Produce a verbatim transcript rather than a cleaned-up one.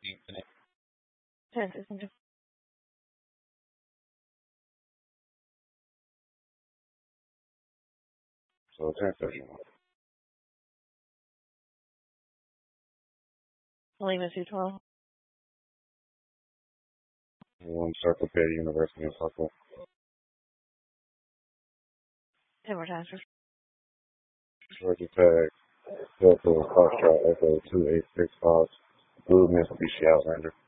ten sixteen. So ten thirty-one. Lima two twelve. One Circle K University of Circle. Ten more times. Georgia Tech. Delta Foxtrot Echo two eight six five. Blue Mitsubishi Outlander.